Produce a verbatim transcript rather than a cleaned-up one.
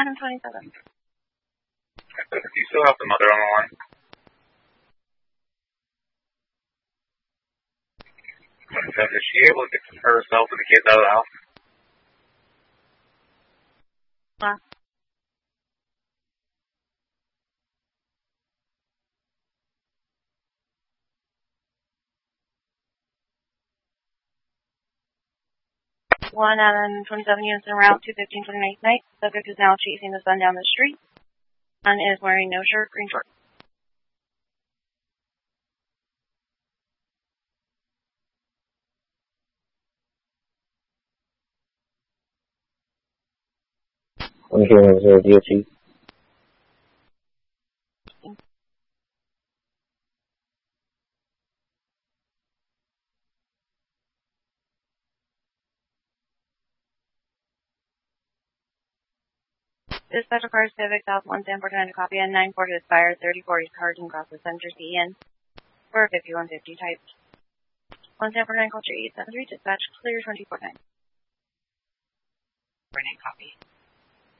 Adam twenty-seven. Do you still have the mother on the line? twenty-seven, is she able to get herself and the kids out of the house? Wow. One Adam twenty-seven units en route to fifteen twenty-ninth night. Subject is now chasing the sun down the street and is wearing no shirt, green shorts. I'm hearing zero D O T. Dispatch cars Civic South one ten forty-nine to copy and nine forty expired thirty forty Cardin crosses Center C N for fifty-one fifty type. one ten forty-nine culture eight seven three dispatch clear twenty forty-nine. Brennan copy.